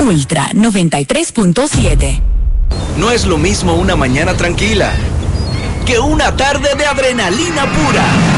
Ultra 93.7. No es lo mismo una mañana tranquila que una tarde de adrenalina pura.